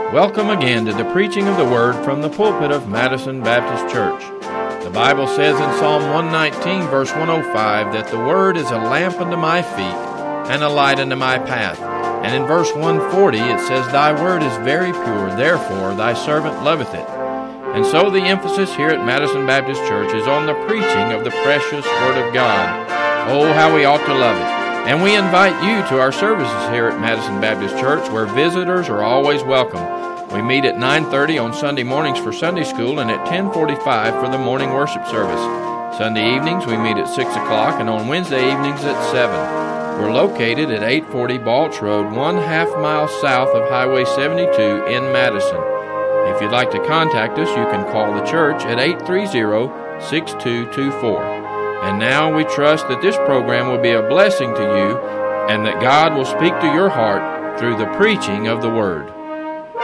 Welcome again to the preaching of the Word from the pulpit of Madison Baptist Church. The Bible says in Psalm 119, verse 105, that the Word is a lamp unto my feet and a light unto my path. And in verse 140 it says, Thy Word is very pure, therefore thy servant loveth it. And so the emphasis here at Madison Baptist Church is on the preaching of the precious Word of God. Oh, how we ought to love it. And we invite you to our services here at Madison Baptist Church, where visitors are always welcome. We meet at 9:30 on Sunday mornings for Sunday school and at 10:45 for the morning worship service. Sunday evenings we meet at 6 o'clock and on Wednesday evenings at 7. We're located at 840 Balch Road, 1/2 mile south of Highway 72 in Madison. If you'd like to contact us, you can call the church at 830-6224. And now we trust that this program will be a blessing to you and that God will speak to your heart through the preaching of the Word.